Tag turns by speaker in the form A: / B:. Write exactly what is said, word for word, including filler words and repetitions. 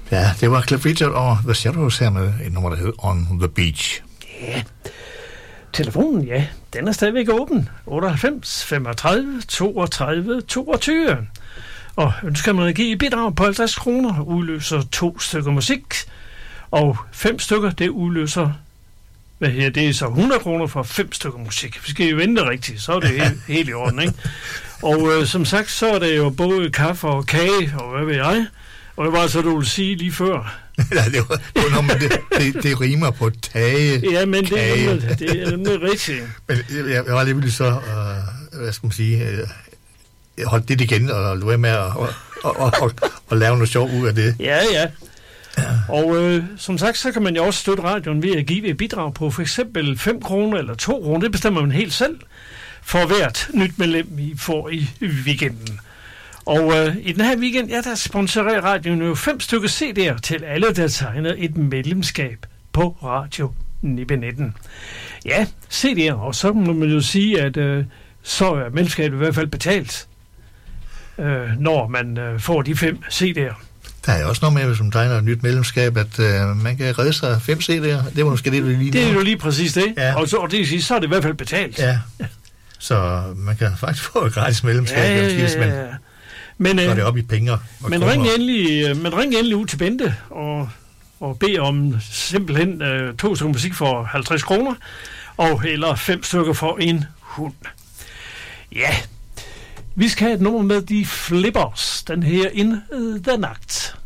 A: Ja, det var Cliff Richard og The Shadows her med et nummer, der hed On the Beach.
B: Ja. Telefonen, ja, den er stadigvæk åben. otteoghalvfems femogtredive toogtredive toogtyve. Og ønsker man at give et bidrag på halvtreds kroner, udløser to stykker musik. Og fem stykker, det udløser, hvad her, det er så hundrede kroner for fem stykker musik. Vi skal jo vente rigtigt, så er det helt, helt i orden, ikke? Og øh, som sagt, så er det jo både kaffe og kage, og hvad ved jeg. Og det var så, du ville sige lige før.
A: Ja, det var, det, var noget, det, det, det rimer på tage.
B: Ja, men det er, nemlig, det er nemlig rigtigt.
A: Men jeg, jeg var alligevel så, øh, hvad skal man sige, øh, jeg holdt det igen, og lå med at og, og, og, og, og lave noget sjov ud af det.
B: Ja, ja. Og øh, som sagt, så kan man jo også støtte radioen ved at give et bidrag på for eksempel fem kroner eller to kroner. Det bestemmer man helt selv for hvert nyt medlem, I får i weekenden. Og øh, i den her weekend, ja, der sponsorerer radioen jo fem stykker C D'er til alle, der tegner et medlemskab på Radio nitten nitten. Ja, C D'er, og så må man jo sige, at øh, så er medlemskabet i hvert fald betalt, øh, når man øh, får de fem C D'er.
A: Der er også noget med, hvis man tegner et nyt medlemskab, at øh, man kan redde sig fem C D'er. Det var måske det, du lige
B: Det er jo lige præcis det.
A: Ja.
B: Og, så, og det vil sige, så er det i hvert fald betalt.
A: Ja. Så man kan faktisk få et gratis medlemskab,
B: ja, ja,
A: hvis man
B: ja, ja. Men,
A: går det op i penge.
B: Men ring, endelig, men ring endelig ud til Bente og, og bed om simpelthen øh, to stykker musik for halvtreds kroner, og eller fem stykker for en hund. Ja, vi skal have et nummer med de Flippers, den her In the Night.